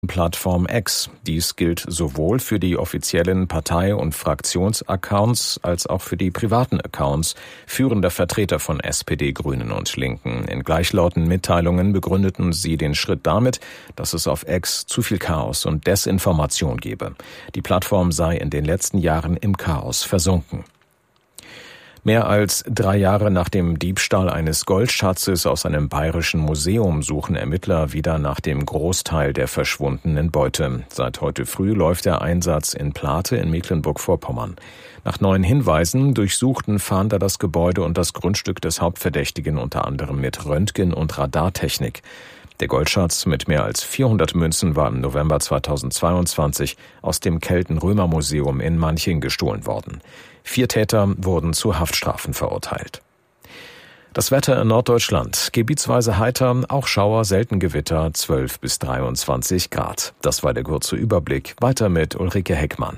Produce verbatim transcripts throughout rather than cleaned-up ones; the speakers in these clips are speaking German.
Plattform X. Dies gilt sowohl für die offiziellen Partei- und Fraktionsaccounts als auch für die privaten Accounts führender Vertreter von S P D, Grünen und Linken. In gleichlautenden Mitteilungen begründeten sie den Schritt damit, dass es auf X zu viel Chaos und Desinformation gebe. Die Plattform sei in den letzten Jahren im Chaos versunken. Mehr als drei Jahre nach dem Diebstahl eines Goldschatzes aus einem bayerischen Museum suchen Ermittler wieder nach dem Großteil der verschwundenen Beute. Seit heute früh läuft der Einsatz in Plate in Mecklenburg-Vorpommern. Nach neuen Hinweisen durchsuchten Fahnder das Gebäude und das Grundstück des Hauptverdächtigen unter anderem mit Röntgen- und Radartechnik. Der Goldschatz mit mehr als vierhundert Münzen war im November zweitausendzweiundzwanzig aus dem Kelten-Römer-Museum in Manching gestohlen worden. Vier Täter wurden zu Haftstrafen verurteilt. Das Wetter in Norddeutschland. Gebietsweise heiter, auch Schauer, selten Gewitter, zwölf bis dreiundzwanzig Grad. Das war der kurze Überblick. Weiter mit Ulrike Heckmann.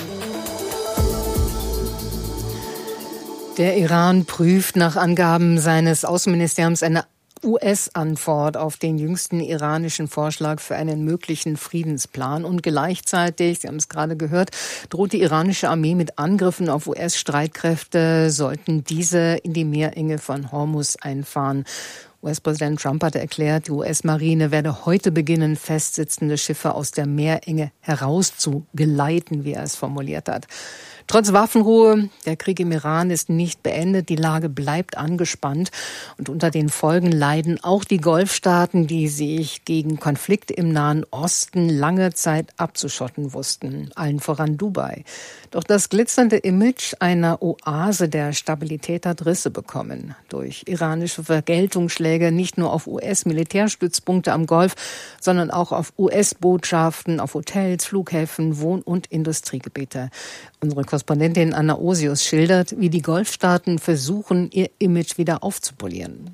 Der Iran prüft nach Angaben seines Außenministeriums eine U S-Antwort auf den jüngsten iranischen Vorschlag für einen möglichen Friedensplan. Und gleichzeitig, Sie haben es gerade gehört, droht die iranische Armee mit Angriffen auf U S-Streitkräfte, sollten diese in die Meerenge von Hormuz einfahren. U S-Präsident Trump hatte erklärt, die U S-Marine werde heute beginnen, festsitzende Schiffe aus der Meerenge herauszugeleiten, wie er es formuliert hat. Trotz Waffenruhe, der Krieg im Iran ist nicht beendet, die Lage bleibt angespannt und unter den Folgen leiden auch die Golfstaaten, die sich gegen Konflikte im Nahen Osten lange Zeit abzuschotten wussten, allen voran Dubai. Doch das glitzernde Image einer Oase der Stabilität hat Risse bekommen. Durch iranische Vergeltungsschläge nicht nur auf U S-Militärstützpunkte am Golf, sondern auch auf U S-Botschaften, auf Hotels, Flughäfen, Wohn- und Industriegebiete. Unsere Korrespondentin Anna Osius schildert, wie die Golfstaaten versuchen, ihr Image wieder aufzupolieren.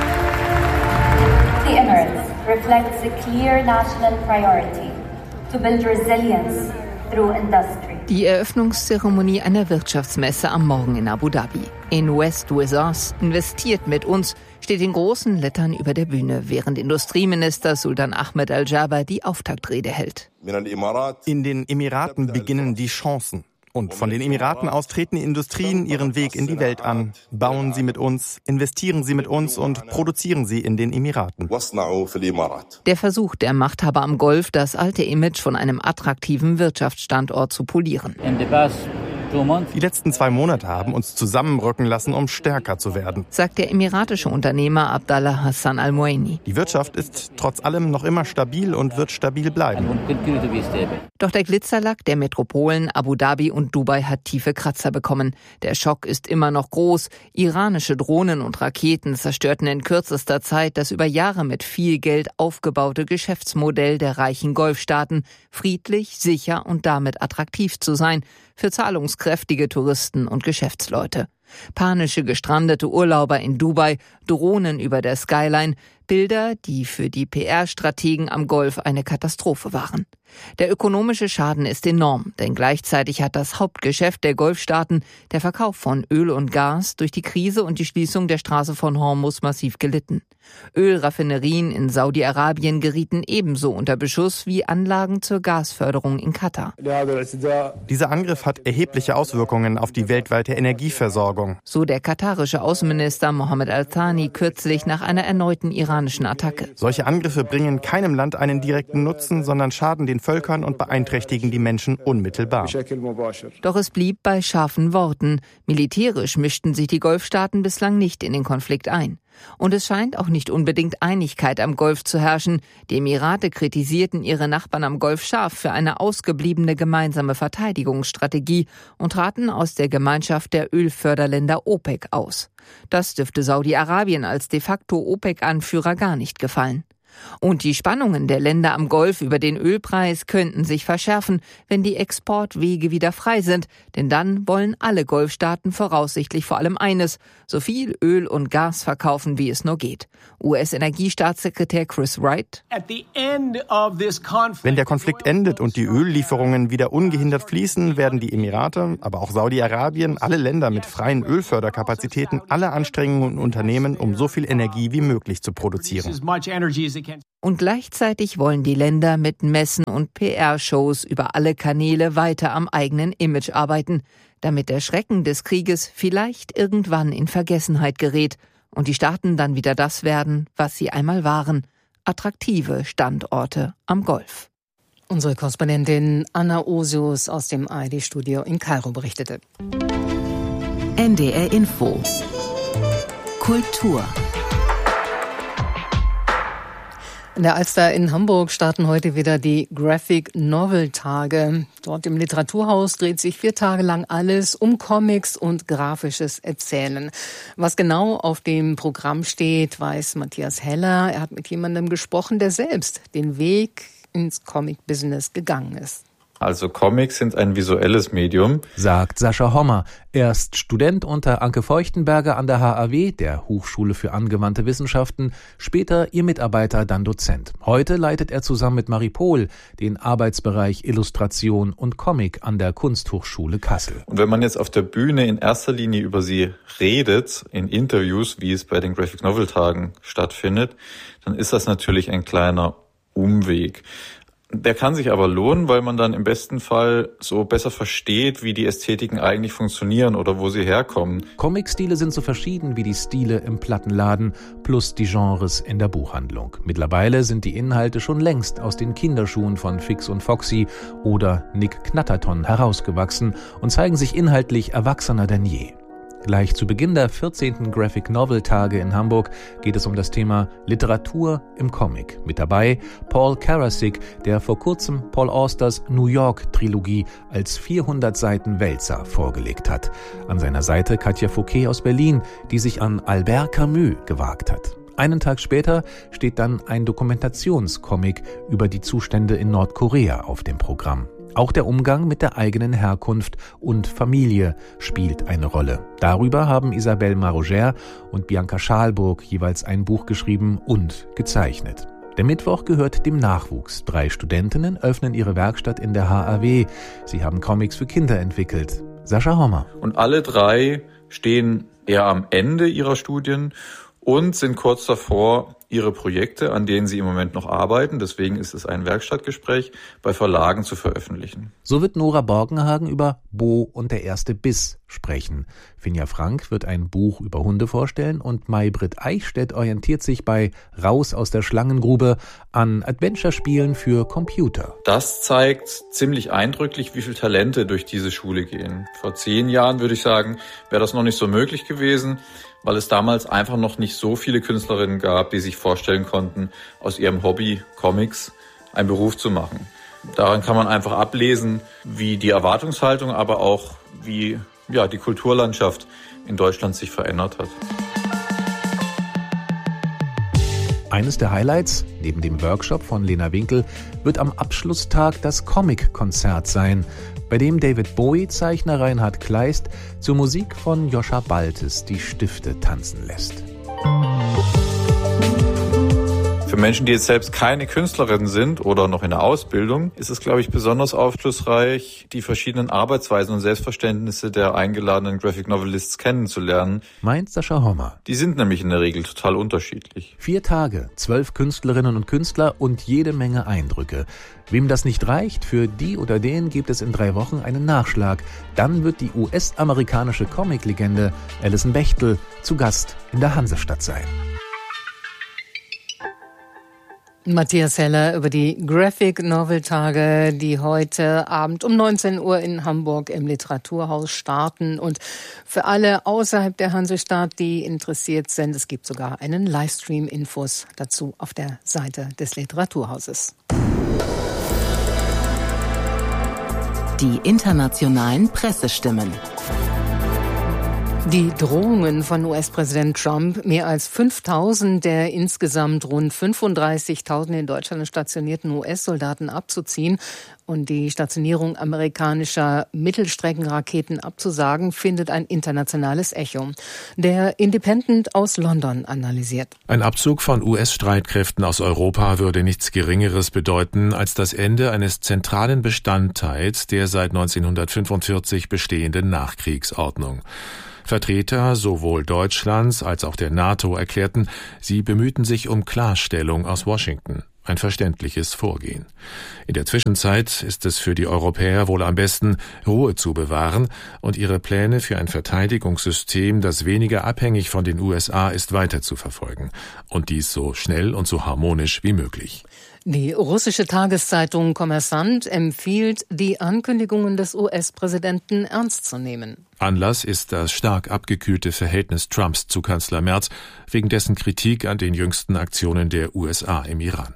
The Emirates reflects a clear national priority to build resilience through industry. Die Eröffnungszeremonie einer Wirtschaftsmesse am Morgen in Abu Dhabi. In West Wizards investiert mit uns steht in großen Lettern über der Bühne, während Industrieminister Sultan Ahmed Al-Jaber die Auftaktrede hält. In den Emiraten beginnen die Chancen. Und von den Emiraten aus treten Industrien ihren Weg in die Welt an. Bauen sie mit uns, investieren sie mit uns und produzieren sie in den Emiraten. Der Versuch der Machthaber am Golf, das alte Image von einem attraktiven Wirtschaftsstandort zu polieren. Die letzten zwei Monate haben uns zusammenrücken lassen, um stärker zu werden, sagt der emiratische Unternehmer Abdallah Hassan Al-Moaini. Die Wirtschaft ist trotz allem noch immer stabil und wird stabil bleiben. Doch der Glitzerlack der Metropolen Abu Dhabi und Dubai hat tiefe Kratzer bekommen. Der Schock ist immer noch groß. Iranische Drohnen und Raketen zerstörten in kürzester Zeit das über Jahre mit viel Geld aufgebaute Geschäftsmodell der reichen Golfstaaten, friedlich, sicher und damit attraktiv zu sein für zahlungskräftige Touristen und Geschäftsleute. Panische gestrandete Urlauber in Dubai, Drohnen über der Skyline, Bilder, die für die P R-Strategen am Golf eine Katastrophe waren. Der ökonomische Schaden ist enorm, denn gleichzeitig hat das Hauptgeschäft der Golfstaaten, der Verkauf von Öl und Gas, durch die Krise und die Schließung der Straße von Hormuz massiv gelitten. Ölraffinerien in Saudi-Arabien gerieten ebenso unter Beschuss wie Anlagen zur Gasförderung in Katar. Dieser Angriff hat erhebliche Auswirkungen auf die weltweite Energieversorgung. So der katarische Außenminister Mohammed Al-Thani kürzlich nach einer erneuten iranischen Attacke. Solche Angriffe bringen keinem Land einen direkten Nutzen, sondern schaden den Völkern und beeinträchtigen die Menschen unmittelbar. Doch es blieb bei scharfen Worten. Militärisch mischten sich die Golfstaaten bislang nicht in den Konflikt ein. Und es scheint auch nicht unbedingt Einigkeit am Golf zu herrschen. Die Emirate kritisierten ihre Nachbarn am Golf scharf für eine ausgebliebene gemeinsame Verteidigungsstrategie und traten aus der Gemeinschaft der Ölförderländer OPEC aus. Das dürfte Saudi-Arabien als de facto OPEC-Anführer gar nicht gefallen. Und die Spannungen der Länder am Golf über den Ölpreis könnten sich verschärfen, wenn die Exportwege wieder frei sind. Denn dann wollen alle Golfstaaten voraussichtlich vor allem eines: so viel Öl und Gas verkaufen, wie es nur geht. U S-Energiestaatssekretär Chris Wright: Wenn der Konflikt endet und die Öllieferungen wieder ungehindert fließen, werden die Emirate, aber auch Saudi-Arabien, alle Länder mit freien Ölförderkapazitäten, alle Anstrengungen unternehmen, um so viel Energie wie möglich zu produzieren. Und gleichzeitig wollen die Länder mit Messen und P R-Shows über alle Kanäle weiter am eigenen Image arbeiten, damit der Schrecken des Krieges vielleicht irgendwann in Vergessenheit gerät und die Staaten dann wieder das werden, was sie einmal waren: attraktive Standorte am Golf. Unsere Korrespondentin Anna Osius aus dem A R D-Studio in Kairo berichtete. N D R Info Kultur. In der Alster in Hamburg starten heute wieder die Graphic Novel Tage. Dort im Literaturhaus dreht sich vier Tage lang alles um Comics und grafisches Erzählen. Was genau auf dem Programm steht, weiß Matthias Heller. Er hat mit jemandem gesprochen, der selbst den Weg ins Comic-Business gegangen ist. Also Comics sind ein visuelles Medium, sagt Sascha Hommer. Er ist Student unter Anke Feuchtenberger an der H A W, der Hochschule für angewandte Wissenschaften, später ihr Mitarbeiter, dann Dozent. Heute leitet er zusammen mit Marie Pohl den Arbeitsbereich Illustration und Comic an der Kunsthochschule Kassel. Und wenn man jetzt auf der Bühne in erster Linie über sie redet, in Interviews, wie es bei den Graphic Novel Tagen stattfindet, dann ist das natürlich ein kleiner Umweg. Der kann sich aber lohnen, weil man dann im besten Fall so besser versteht, wie die Ästhetiken eigentlich funktionieren oder wo sie herkommen. Comicstile sind so verschieden wie die Stile im Plattenladen plus die Genres in der Buchhandlung. Mittlerweile sind die Inhalte schon längst aus den Kinderschuhen von Fix und Foxy oder Nick Knatterton herausgewachsen und zeigen sich inhaltlich erwachsener denn je. Gleich zu Beginn der vierzehnten Graphic Novel Tage in Hamburg geht es um das Thema Literatur im Comic. Mit dabei Paul Karasik, der vor kurzem Paul Austers New York Trilogie als vierhundert Seiten Wälzer vorgelegt hat. An seiner Seite Katja Fouquet aus Berlin, die sich an Albert Camus gewagt hat. Einen Tag später steht dann ein Dokumentationscomic über die Zustände in Nordkorea auf dem Programm. Auch der Umgang mit der eigenen Herkunft und Familie spielt eine Rolle. Darüber haben Isabelle Marogère und Bianca Schalburg jeweils ein Buch geschrieben und gezeichnet. Der Mittwoch gehört dem Nachwuchs. Drei Studentinnen öffnen ihre Werkstatt in der H A W. Sie haben Comics für Kinder entwickelt. Sascha Hommer. Und alle drei stehen eher am Ende ihrer Studien und sind kurz davor, ihre Projekte, an denen sie im Moment noch arbeiten, deswegen ist es ein Werkstattgespräch, bei Verlagen zu veröffentlichen. So wird Nora Borgenhagen über Bo und der erste Biss sprechen. Finja Frank wird ein Buch über Hunde vorstellen und May-Britt Eichstädt orientiert sich bei Raus aus der Schlangengrube an Adventure-Spielen für Computer. Das zeigt ziemlich eindrücklich, wie viele Talente durch diese Schule gehen. Vor zehn Jahren, würde ich sagen, wäre das noch nicht so möglich gewesen, weil es damals einfach noch nicht so viele Künstlerinnen gab, die sich vorstellen konnten, aus ihrem Hobby Comics einen Beruf zu machen. Daran kann man einfach ablesen, wie die Erwartungshaltung, aber auch wie ja, die Kulturlandschaft in Deutschland sich verändert hat. Eines der Highlights, neben dem Workshop von Lena Winkel, wird am Abschlusstag das Comic-Konzert sein, bei dem David Bowie-Zeichner Reinhard Kleist zur Musik von Joscha Baltes die Stifte tanzen lässt. Für Menschen, die jetzt selbst keine Künstlerinnen sind oder noch in der Ausbildung, ist es, glaube ich, besonders aufschlussreich, die verschiedenen Arbeitsweisen und Selbstverständnisse der eingeladenen Graphic Novelists kennenzulernen. Meint Sascha Hommer. Die sind nämlich in der Regel total unterschiedlich. Vier Tage, zwölf Künstlerinnen und Künstler und jede Menge Eindrücke. Wem das nicht reicht, für die oder den gibt es in drei Wochen einen Nachschlag. Dann wird die U S-amerikanische Comic-Legende Alison Bechtel zu Gast in der Hansestadt sein. Matthias Heller über die Graphic Novel Tage, die heute Abend um neunzehn Uhr in Hamburg im Literaturhaus starten. Und für alle außerhalb der Hansestadt, die interessiert sind, es gibt sogar einen Livestream, Infos dazu auf der Seite des Literaturhauses. Die internationalen Pressestimmen. Die Drohungen von U S-Präsident Trump, mehr als fünftausend der insgesamt rund fünfunddreißigtausend in Deutschland stationierten U S-Soldaten abzuziehen und die Stationierung amerikanischer Mittelstreckenraketen abzusagen, findet ein internationales Echo. Der Independent aus London analysiert. Ein Abzug von U S-Streitkräften aus Europa würde nichts Geringeres bedeuten als das Ende eines zentralen Bestandteils der seit neunzehnhundertfünfundvierzig bestehenden Nachkriegsordnung. Vertreter sowohl Deutschlands als auch der NATO erklärten, sie bemühten sich um Klarstellung aus Washington. Ein verständliches Vorgehen. In der Zwischenzeit ist es für die Europäer wohl am besten, Ruhe zu bewahren und ihre Pläne für ein Verteidigungssystem, das weniger abhängig von den U S A ist, weiter zu verfolgen. Und dies so schnell und so harmonisch wie möglich. Die russische Tageszeitung Kommersant empfiehlt, die Ankündigungen des U S-Präsidenten ernst zu nehmen. Anlass ist das stark abgekühlte Verhältnis Trumps zu Kanzler Merz wegen dessen Kritik an den jüngsten Aktionen der U S A im Iran.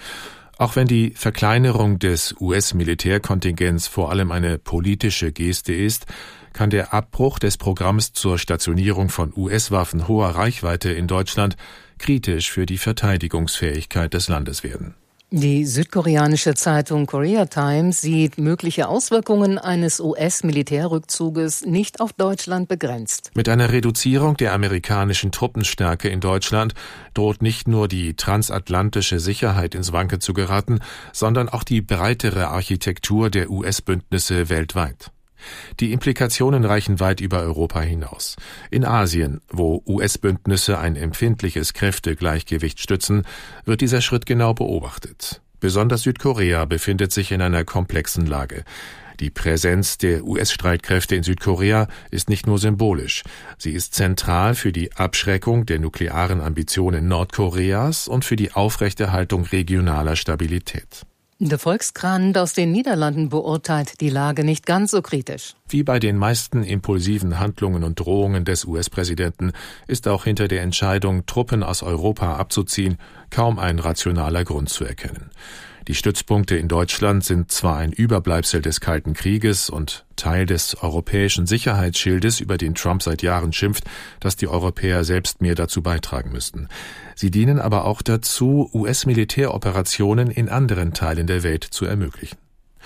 Auch wenn die Verkleinerung des U S-Militärkontingents vor allem eine politische Geste ist, kann der Abbruch des Programms zur Stationierung von U S-Waffen hoher Reichweite in Deutschland kritisch für die Verteidigungsfähigkeit des Landes werden. Die südkoreanische Zeitung Korea Times sieht mögliche Auswirkungen eines U S-Militärrückzuges nicht auf Deutschland begrenzt. Mit einer Reduzierung der amerikanischen Truppenstärke in Deutschland droht nicht nur die transatlantische Sicherheit ins Wanken zu geraten, sondern auch die breitere Architektur der U S-Bündnisse weltweit. Die Implikationen reichen weit über Europa hinaus. In Asien, wo U S-Bündnisse ein empfindliches Kräftegleichgewicht stützen, wird dieser Schritt genau beobachtet. Besonders Südkorea befindet sich in einer komplexen Lage. Die Präsenz der U S-Streitkräfte in Südkorea ist nicht nur symbolisch. Sie ist zentral für die Abschreckung der nuklearen Ambitionen Nordkoreas und für die Aufrechterhaltung regionaler Stabilität. Der Volkskrant aus den Niederlanden beurteilt die Lage nicht ganz so kritisch. Wie bei den meisten impulsiven Handlungen und Drohungen des U S-Präsidenten ist auch hinter der Entscheidung, Truppen aus Europa abzuziehen, kaum ein rationaler Grund zu erkennen. Die Stützpunkte in Deutschland sind zwar ein Überbleibsel des Kalten Krieges und Teil des europäischen Sicherheitsschildes, über den Trump seit Jahren schimpft, dass die Europäer selbst mehr dazu beitragen müssten. Sie dienen aber auch dazu, U S-Militäroperationen in anderen Teilen der Welt zu ermöglichen.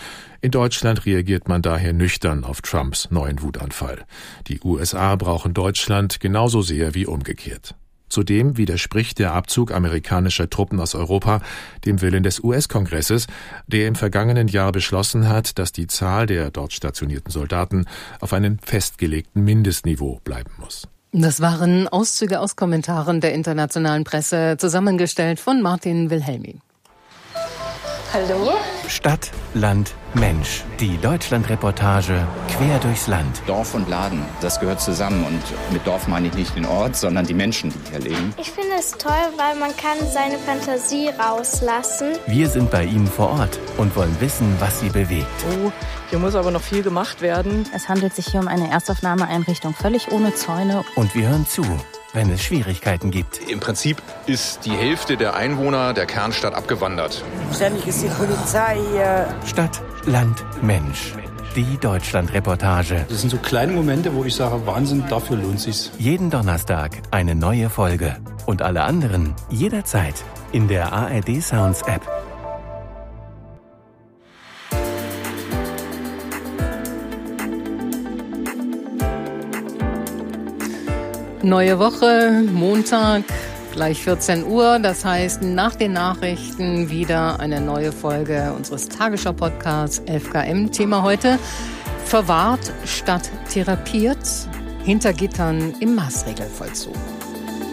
In Deutschland reagiert man daher nüchtern auf Trumps neuen Wutanfall. Die U S A brauchen Deutschland genauso sehr wie umgekehrt. Zudem widerspricht der Abzug amerikanischer Truppen aus Europa dem Willen des U S-Kongresses, der im vergangenen Jahr beschlossen hat, dass die Zahl der dort stationierten Soldaten auf einem festgelegten Mindestniveau bleiben muss. Das waren Auszüge aus Kommentaren der internationalen Presse, zusammengestellt von Martin Wilhelmi. Hallo? Stadt, Land, Mensch. Die Deutschland-Reportage quer durchs Land. Dorf und Laden, das gehört zusammen. Und mit Dorf meine ich nicht den Ort, sondern die Menschen, die hier leben. Ich finde es toll, weil man kann seine Fantasie rauslassen. Wir sind bei Ihnen vor Ort und wollen wissen, was Sie bewegt. Oh, hier muss aber noch viel gemacht werden. Es handelt sich hier um eine Erstaufnahmeeinrichtung, völlig ohne Zäune. Und wir hören zu, wenn es Schwierigkeiten gibt. Im Prinzip ist die Hälfte der Einwohner der Kernstadt abgewandert. Ständig ist die Polizei hier. Stadt, Land, Mensch. Die Deutschland-Reportage. Das sind so kleine Momente, wo ich sage, Wahnsinn, dafür lohnt sich's. Jeden Donnerstag eine neue Folge. Und alle anderen jederzeit in der A R D Sounds App. Neue Woche, Montag, gleich vierzehn Uhr. Das heißt, nach den Nachrichten wieder eine neue Folge unseres Tagesschau-Podcasts elf K M. Thema heute: verwahrt statt therapiert, hinter Gittern im Maßregelvollzug.